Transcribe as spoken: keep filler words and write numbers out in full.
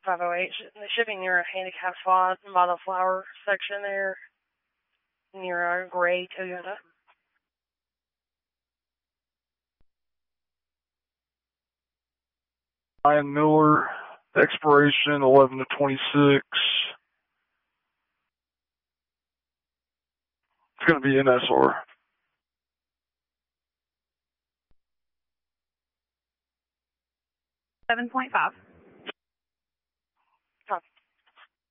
five oh eight. They should be near a handicap spot by the flower section there, near a gray Toyota. Ryan Miller, expiration eleven to twenty-six. It's going to be N S R. seven point five.